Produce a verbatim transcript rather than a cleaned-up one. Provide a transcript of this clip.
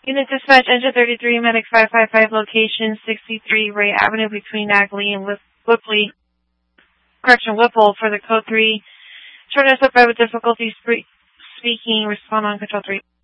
Unit Dispatch, Engine thirty-three, Medic five five five, location sixty-three Ray Avenue between Nagley and Whipple. Correction, Whipple for the code three. Short S up with difficulty speaking. Respond on control three.